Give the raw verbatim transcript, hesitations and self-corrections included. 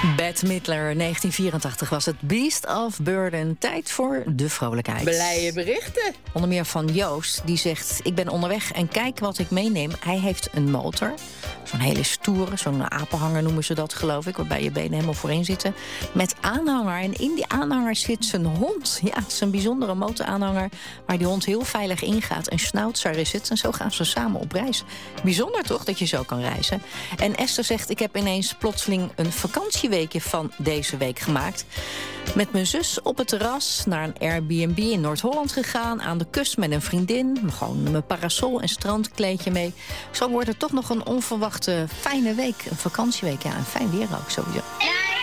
Bette Midler, negentien vierentachtig was het. Beast of Burden. Tijd voor de vrolijkheid. Blije berichten. Onder meer van Joost, die zegt: ik ben onderweg en kijk wat ik meeneem. Hij heeft een motor. Zo'n hele stoere, zo'n apenhanger noemen ze dat, geloof ik, waarbij je benen helemaal voorin zitten. Met aanhanger. En in die aanhanger zit zijn hond. Ja, het is een bijzondere motoraanhanger waar die hond heel veilig ingaat. Een schnauzer is het. En zo gaan ze samen op reis. Bijzonder toch, dat je zo kan reizen. En Esther zegt: ik heb ineens plotseling een vakantieweekje van deze week gemaakt. Met mijn zus op het terras naar een Airbnb in Noord-Holland gegaan. Aan de kust met een vriendin. Gewoon mijn parasol en strandkleedje mee. Zo wordt het toch nog een onverwachte fijne week. Een vakantieweek, ja, een fijn weer ook sowieso. Naar